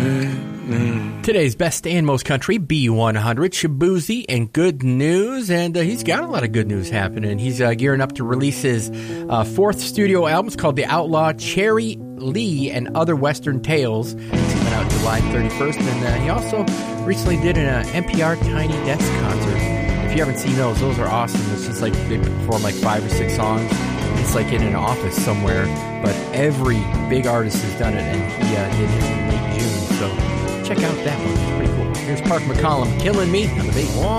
Today's best and most country, B100, Shabuzi, and good news. And he's got a lot of good news happening. He's gearing up to release his fourth studio album. It's called The Outlaw Cherry Lee and Other Western Tales. It's coming out July 31st. And he also recently did an NPR Tiny Desk concert. If you haven't seen those are awesome. It's just like they perform like 5 or 6 songs. It's like in an office somewhere. But every big artist has done it, and he did his in late June. So check out that one. It's pretty cool. Here's Park McCollum, Killing Me on the Big One.